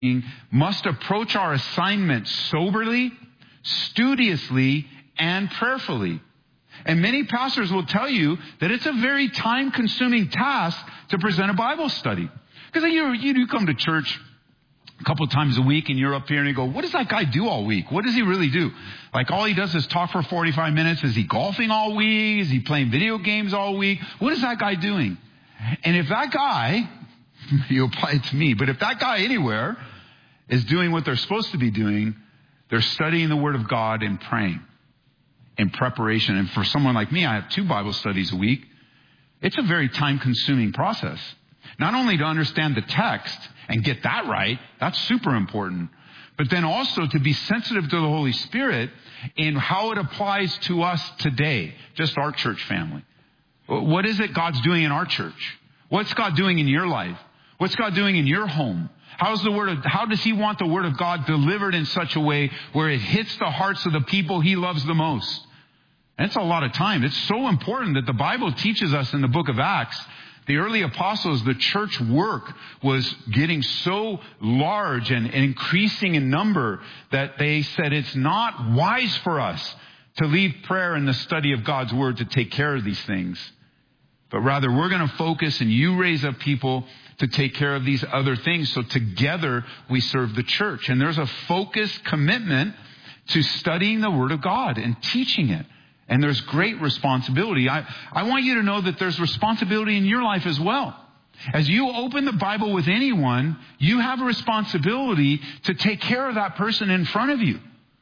must approach our assignment soberly, studiously, and prayerfully. And many pastors will tell you that it's a very time-consuming task to present a Bible study. Because you do come to church a couple of times a week and you're up here and you go, what does that guy do all week? What does he really do? Like all he does is talk for 45 minutes. Is he golfing all week? Is he playing video games all week? What is that guy doing? And if that guy, you apply it to me, but if that guy anywhere is doing what they're supposed to be doing, they're studying the Word of God and praying in preparation. And for someone like me, I have 2 Bible studies a week. It's a very time-consuming process. Not only to understand the text and get that right, that's super important, but then also to be sensitive to the Holy Spirit in how it applies to us today, just our church family. What is it God's doing in our church? What's God doing in your life? What's God doing in your home? How does He want the Word of God delivered in such a way where it hits the hearts of the people He loves the most? And it's a lot of time. It's so important that the Bible teaches us in the book of Acts, the early apostles, the church work was getting so large and increasing in number that they said it's not wise for us to leave prayer and the study of God's Word to take care of these things. But rather, we're going to focus and you raise up people to take care of these other things. So together we serve the church. And there's a focused commitment to studying the Word of God and teaching it. And there's great responsibility. I want you to know that there's responsibility in your life as well. As you open the Bible with anyone, you have a responsibility to take care of that person in front of you.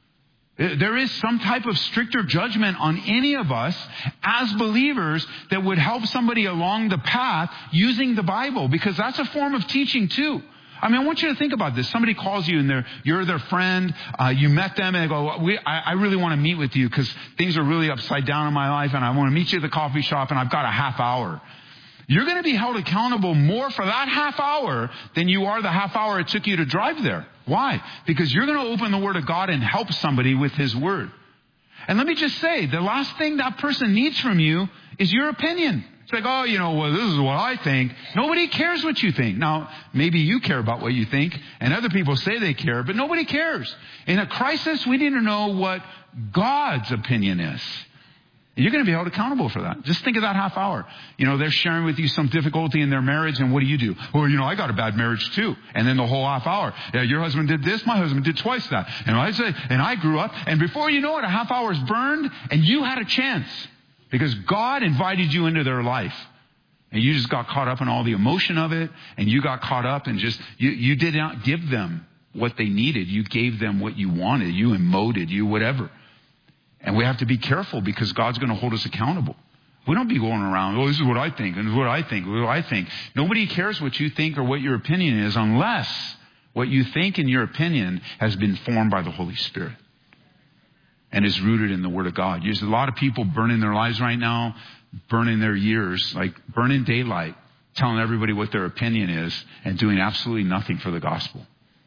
There is some type of stricter judgment on any of us as believers that would help somebody along the path using the Bible, because that's a form of teaching too. I mean, I want you to think about this. Somebody calls you and you're their friend. You met them and they go, I really want to meet with you because things are really upside down in my life and I want to meet you at the coffee shop and I've got a half hour. You're going to be held accountable more for that half hour than you are the half hour it took you to drive there. Why? Because you're going to open the Word of God and help somebody with His Word. And let me just say, the last thing that person needs from you is your opinion. It's like, well, this is what I think. Nobody cares what you think. Now, maybe you care about what you think, and other people say they care, but nobody cares. In a crisis, we need to know what God's opinion is. You're going to be held accountable for that. Just think of that half hour. They're sharing with you some difficulty in their marriage, and what do? Well, I got a bad marriage too. And then the whole half hour. Yeah, your husband did this, my husband did twice that. And I grew up, and before you know it, a half hour is burned, and you had a chance. Because God invited you into their life. And you just got caught up in all the emotion of it, and you got caught up and you did not give them what they needed. You gave them what you wanted. You emoted, you whatever. And we have to be careful because God's going to hold us accountable. We don't be going around, this is what I think, and this is what I think, this is what I think. Nobody cares what you think or what your opinion is unless what you think and your opinion has been formed by the Holy Spirit and is rooted in the Word of God. There's a lot of people burning their lives right now, burning their years, like burning daylight, telling everybody what their opinion is and doing absolutely nothing for the gospel.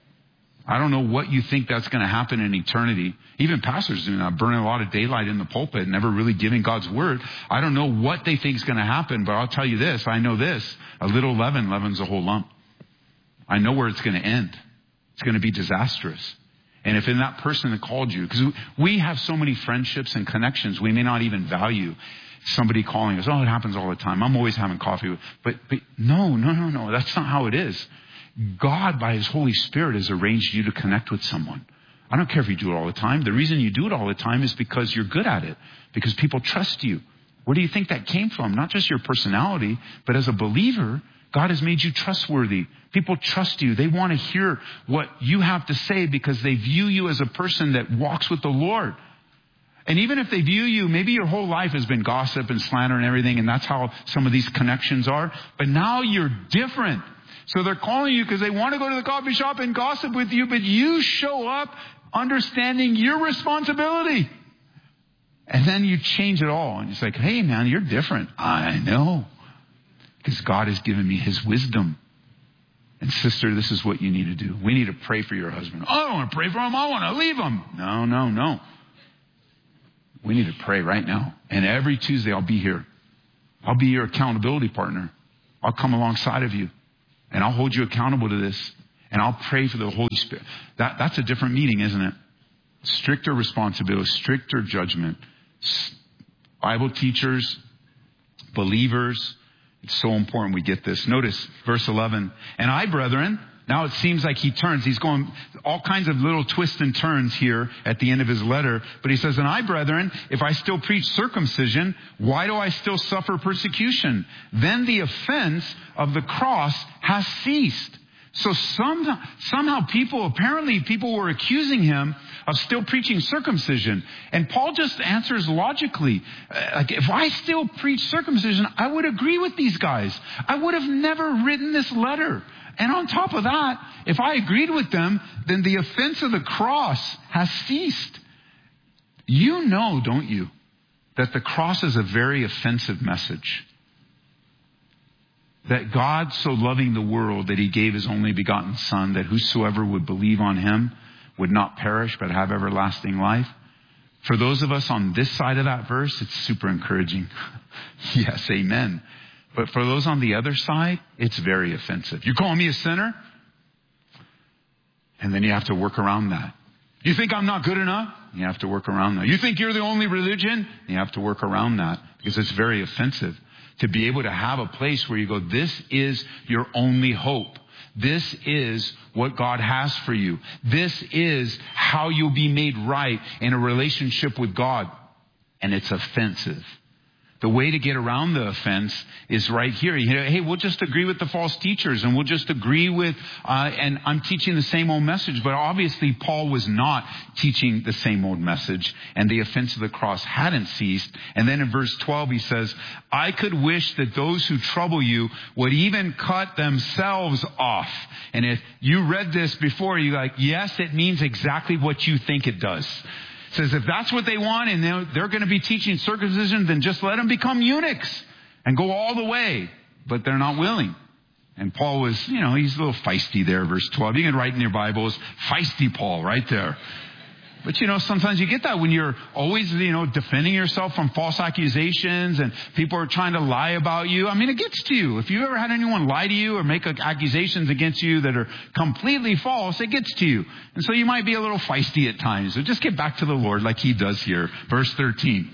I don't know what you think that's going to happen in eternity. Even pastors do that, burning a lot of daylight in the pulpit, never really giving God's Word. I don't know what they think is going to happen, but I'll tell you this. I know this. A little leaven leavens a whole lump. I know where it's going to end. It's going to be disastrous. And if in that person that called you, because we have so many friendships and connections, we may not even value somebody calling us. Oh, it happens all the time. I'm always having coffee. But no. That's not how it is. God, by His Holy Spirit, has arranged you to connect with someone. I don't care if you do it all the time. The reason you do it all the time is because you're good at it. Because people trust you. Where do you think that came from? Not just your personality, but as a believer, God has made you trustworthy. People trust you. They want to hear what you have to say because they view you as a person that walks with the Lord. And even if they view you, maybe your whole life has been gossip and slander and everything, and that's how some of these connections are. But now you're different. So they're calling you because they want to go to the coffee shop and gossip with you, but you show up understanding your responsibility. And then you change it all. And it's like, hey, man, you're different. I know. Because God has given me His wisdom. And sister, this is what you need to do. We need to pray for your husband. Oh, I don't want to pray for him. I want to leave him. No. We need to pray right now. And every Tuesday I'll be here. I'll be your accountability partner. I'll come alongside of you. And I'll hold you accountable to this. And I'll pray for the Holy Spirit. That's a different meeting, isn't it? Stricter responsibility, stricter judgment. Bible teachers, believers, it's so important we get this. Notice verse 11. And I, brethren, now it seems like he turns. He's going all kinds of little twists and turns here at the end of his letter. But he says, and I, brethren, if I still preach circumcision, why do I still suffer persecution? Then the offense of the cross has ceased. So somehow people were accusing him of still preaching circumcision. And Paul just answers logically. Like, if I still preach circumcision, I would agree with these guys. I would have never written this letter. And on top of that, if I agreed with them, then the offense of the cross has ceased. You know, don't you, that the cross is a very offensive message. That God so loving the world that he gave his only begotten Son, that whosoever would believe on him would not perish but have everlasting life. For those of us on this side of that verse, it's super encouraging. Yes, amen. But for those on the other side, it's very offensive. You calling me a sinner? And then you have to work around that. You think I'm not good enough? You have to work around that. You think you're the only religion? You have to work around that because it's very offensive. To be able to have a place where you go, this is your only hope. This is what God has for you. This is how you'll be made right in a relationship with God. And it's offensive. The way to get around the offense is right here. You know, hey, we'll just agree with the false teachers and we'll just agree with, and I'm teaching the same old message. But obviously Paul was not teaching the same old message, and the offense of the cross hadn't ceased. And then in verse 12 he says, I could wish that those who trouble you would even cut themselves off. And if you read this before, you're like, yes, it means exactly what you think it does. It says if that's what they want and they're going to be teaching circumcision, then just let them become eunuchs and go all the way. But they're not willing. And Paul was, he's a little feisty there, verse 12. You can write in your Bibles, feisty Paul right there. But sometimes you get that when you're always, defending yourself from false accusations and people are trying to lie about you. I mean, it gets to you. If you've ever had anyone lie to you or make accusations against you that are completely false, it gets to you. And so you might be a little feisty at times. So just get back to the Lord like he does here. Verse 13.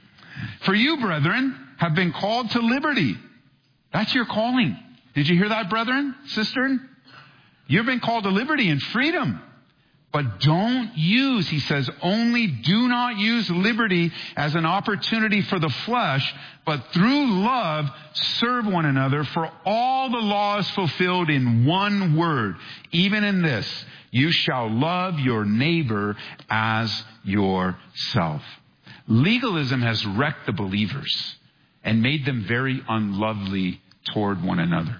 For you, brethren, have been called to liberty. That's your calling. Did you hear that, brethren, sister? You've been called to liberty and freedom. But don't use, he says, only do not use liberty as an opportunity for the flesh, but through love serve one another. For all the law is fulfilled in one word. Even in this, you shall love your neighbor as yourself. Legalism has wrecked the believers and made them very unlovely toward one another.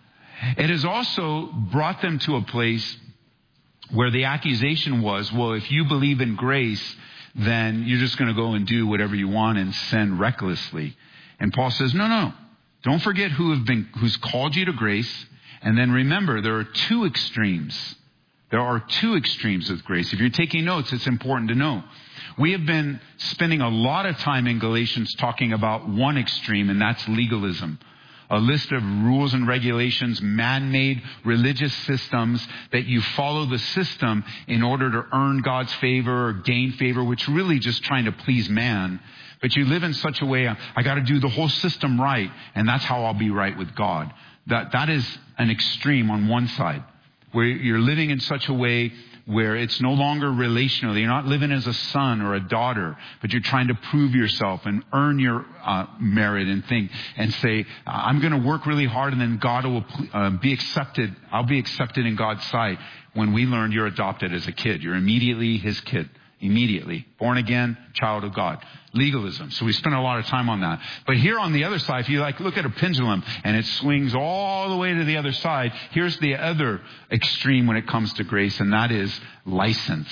It has also brought them to a place where the accusation was, well, if you believe in grace, then you're just going to go and do whatever you want and sin recklessly. And Paul says, no. Don't forget who's called you to grace. And then remember, there are two extremes. There are two extremes of grace. If you're taking notes, it's important to know. We have been spending a lot of time in Galatians talking about one extreme, and that's legalism. A list of rules and regulations, man-made religious systems that you follow the system in order to earn God's favor or gain favor, which really just trying to please man. But you live in such a way, I got to do the whole system right, and that's how I'll be right with God. That is an extreme on one side, where you're living in such a way where it's no longer relational. You're not living as a son or a daughter, but you're trying to prove yourself and earn your merit and think and say, I'm going to work really hard and then God will be accepted. I'll be accepted in God's sight. When we learn you're adopted as a kid, you're immediately his kid. Immediately. Born again, child of God. Legalism. So we spend a lot of time on that. But here on the other side, if you look at a pendulum and it swings all the way to the other side, here's the other extreme when it comes to grace, and that is license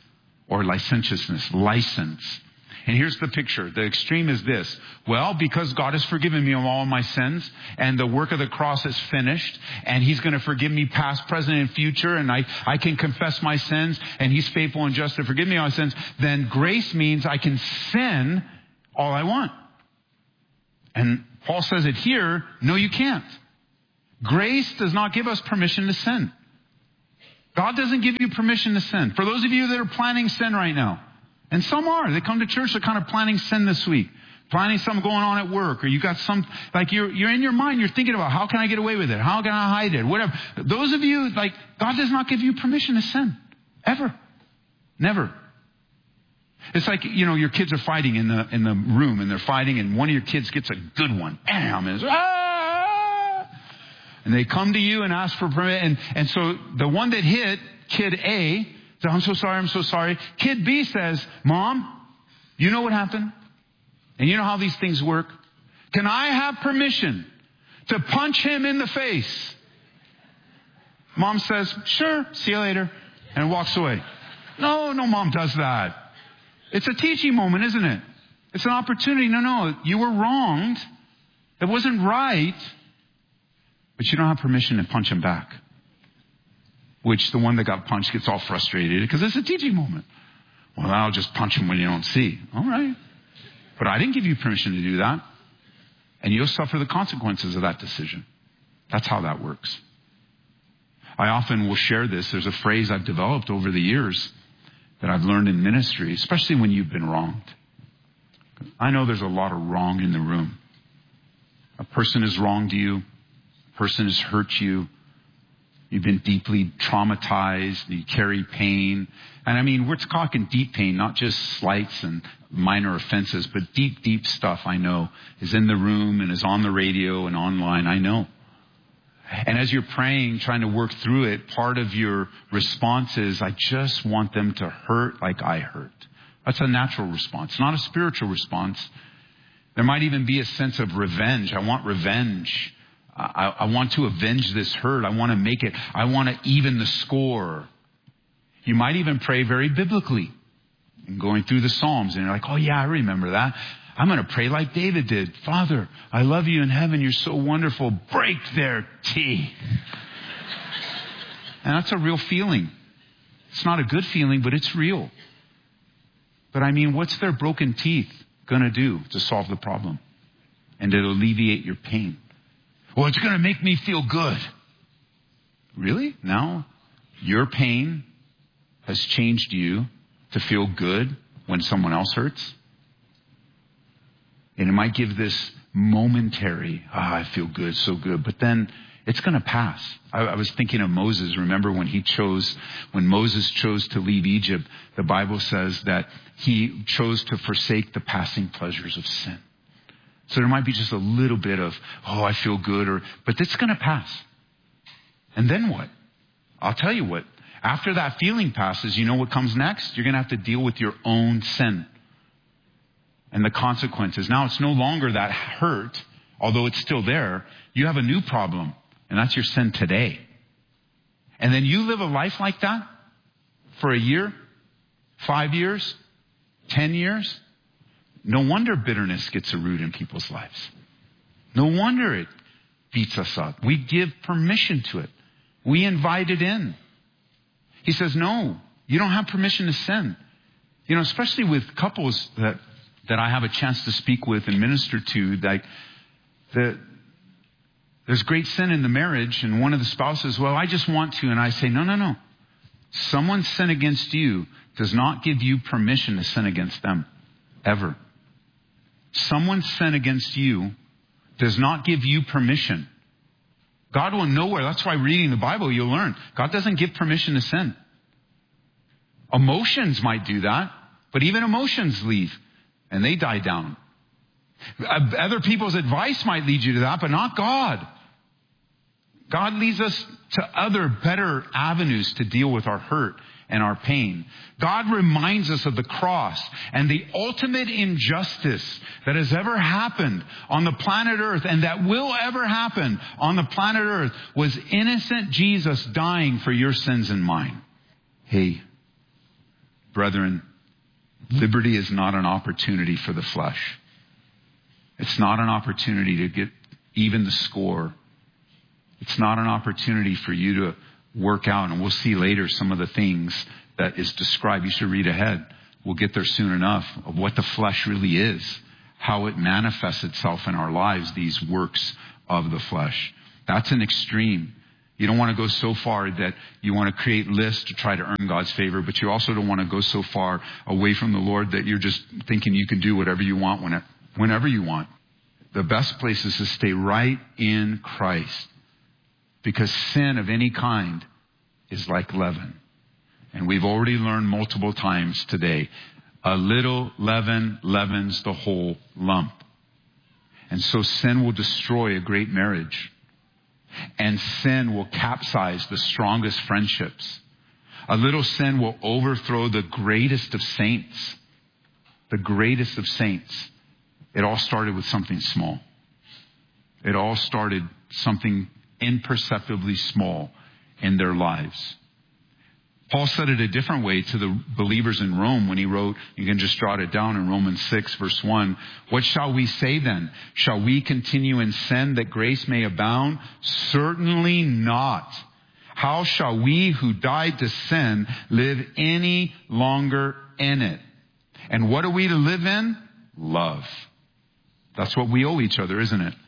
or licentiousness. License. And here's the picture. The extreme is this. Well, because God has forgiven me of all my sins and the work of the cross is finished and he's going to forgive me past, present, and future, and I can confess my sins and he's faithful and just to forgive me all my sins, then grace means I can sin all I want. And Paul says it here, no, you can't. Grace does not give us permission to sin. God doesn't give you permission to sin. For those of you that are planning sin right now, and some are, they come to church, they're kind of planning sin this week. Planning something going on at work, or you got some, like you're in your mind, you're thinking about how can I get away with it? How can I hide it? Whatever. Those of you, like, God does not give you permission to sin. Ever. Never. It's like, your kids are fighting in the room, and they're fighting, and one of your kids gets a good one. Bam! And they come to you and ask for permission. And so the one that hit, kid A, says, I'm so sorry. Kid B says, Mom, you know what happened? And you know how these things work? Can I have permission to punch him in the face? Mom says, sure, see you later, and walks away. No, Mom does that. It's a teaching moment, isn't it? It's an opportunity. No, you were wronged. It wasn't right. But you don't have permission to punch him back. Which the one that got punched gets all frustrated because it's a teaching moment. Well, I'll just punch him when you don't see. All right. But I didn't give you permission to do that. And you'll suffer the consequences of that decision. That's how that works. I often will share this. There's a phrase I've developed over the years that I've learned in ministry, especially when you've been wronged. I know there's a lot of wrong in the room. A person has wronged you. A person has hurt you. You've been deeply traumatized. You carry pain. And I mean, we're talking deep pain, not just slights and minor offenses, but deep, deep stuff I know is in the room and is on the radio and online. I know. And as you're praying, trying to work through it, part of your response is, I just want them to hurt like I hurt. That's a natural response, not a spiritual response. There might even be a sense of revenge. I want revenge. I want to avenge this hurt. I want to make it. I want to even the score. You might even pray very biblically and going through the Psalms. And you're like, oh yeah, I remember that. I'm going to pray like David did. Father, I love you in heaven. You're so wonderful. Break their teeth. And that's a real feeling. It's not a good feeling, but it's real. But I mean, what's their broken teeth going to do to solve the problem and to alleviate your pain? Well, it's going to make me feel good. Really? Now, your pain has changed you to feel good when someone else hurts? And it might give this momentary, I feel good, so good. But then it's going to pass. I was thinking of Moses. Remember when Moses chose to leave Egypt, the Bible says that he chose to forsake the passing pleasures of sin. So there might be just a little bit of, I feel good, but it's going to pass. And then what? I'll tell you what. After that feeling passes, you know what comes next? You're going to have to deal with your own sin and the consequences. Now it's no longer that hurt, although it's still there. You have a new problem, and that's your sin today. And then you live a life like that for a year, 5 years, 10 years. No wonder bitterness gets a root in people's lives. No wonder it beats us up. We give permission to it. We invite it in. He says, no, you don't have permission to sin. Especially with couples that I have a chance to speak with and minister to, like there's great sin in the marriage, and one of the spouses, well, I just want to, and I say, no. Someone's sin against you does not give you permission to sin against them, ever. Someone's sin against you does not give you permission. God will nowhere. That's why reading the Bible, you'll learn. God doesn't give permission to sin. Emotions might do that, but even emotions leave and they die down. Other people's advice might lead you to that, but not God. God leads us to other, better avenues to deal with our hurt and our pain. God reminds us of the cross and the ultimate injustice that has ever happened on the planet Earth and that will ever happen on the planet Earth was innocent Jesus dying for your sins and mine. Hey, brethren, liberty is not an opportunity for the flesh. It's not an opportunity to get even the score. It's not an opportunity for you to work out. And we'll see later some of the things that is described. You should read ahead. We'll get there soon enough of what the flesh really is, how it manifests itself in our lives, these works of the flesh. That's an extreme. You don't want to go so far that you want to create lists to try to earn God's favor, but you also don't want to go so far away from the Lord that you're just thinking you can do whatever you want whenever you want. The best place is to stay right in Christ, because sin of any kind is like leaven. And we've already learned multiple times today, a little leaven leavens the whole lump. And so sin will destroy a great marriage. And sin will capsize the strongest friendships. A little sin will overthrow the greatest of saints. The greatest of saints. It all started with something small. It all started something imperceptibly small in their lives. Paul said it a different way to the believers in Rome when he wrote, you can just jot it down in Romans 6 verse 1. What shall we say then? Shall we continue in sin that grace may abound? Certainly not. How shall we who died to sin live any longer in it? And what are we to live in? Love. That's what we owe each other, isn't it?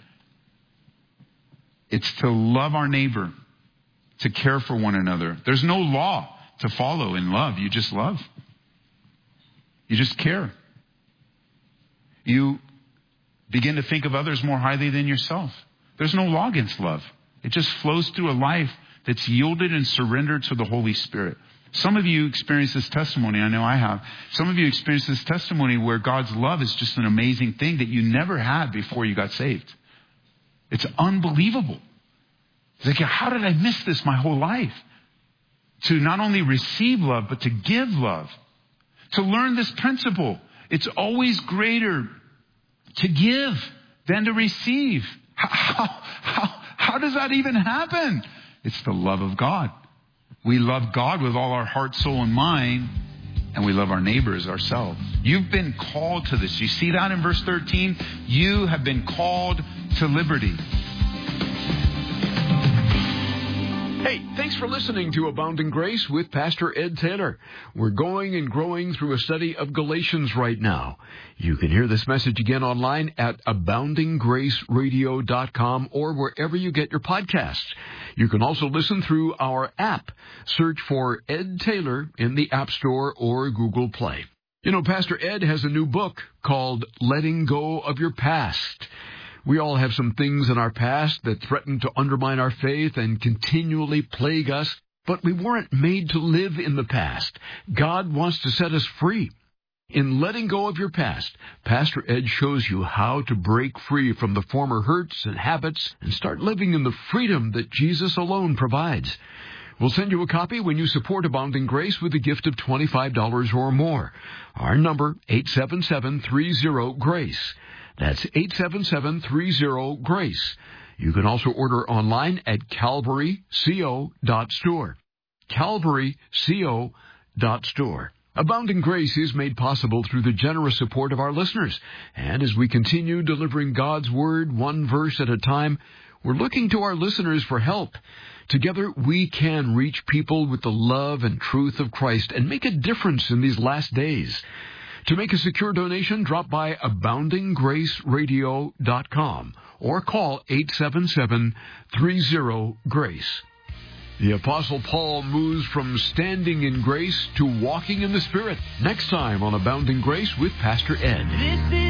It's to love our neighbor, to care for one another. There's no law to follow in love. You just love. You just care. You begin to think of others more highly than yourself. There's no law against love. It just flows through a life that's yielded and surrendered to the Holy Spirit. Some of you experience this testimony. I know I have. Some of you experience this testimony where God's love is just an amazing thing that you never had before you got saved. It's unbelievable. It's like, how did I miss this my whole life? To not only receive love, but to give love. To learn this principle. It's always greater to give than to receive. How does that even happen? It's the love of God. We love God with all our heart, soul, and mind, and we love our neighbor as ourselves. You've been called to this. You see that in verse 13? You have been called to liberty. Hey, thanks for listening to Abounding Grace with Pastor Ed Taylor. We're going and growing through a study of Galatians right now. You can hear this message again online at aboundinggraceradio.com or wherever you get your podcasts. You can also listen through our app. Search for Ed Taylor in the App Store or Google Play. You know, Pastor Ed has a new book called Letting Go of Your Past. We all have some things in our past that threaten to undermine our faith and continually plague us, but we weren't made to live in the past. God wants to set us free. In Letting Go of Your Past, Pastor Ed shows you how to break free from the former hurts and habits and start living in the freedom that Jesus alone provides. We'll send you a copy when you support Abounding Grace with a gift of $25 or more. Our number, 877-30-GRACE. That's 877-30-GRACE. You can also order online at calvaryco.store. calvaryco.store. Abounding Grace is made possible through the generous support of our listeners. And as we continue delivering God's Word one verse at a time, we're looking to our listeners for help. Together, we can reach people with the love and truth of Christ and make a difference in these last days. To make a secure donation, drop by aboundinggraceradio.com or call 877-30-GRACE. The Apostle Paul moves from standing in grace to walking in the Spirit. Next time on Abounding Grace with Pastor Ed.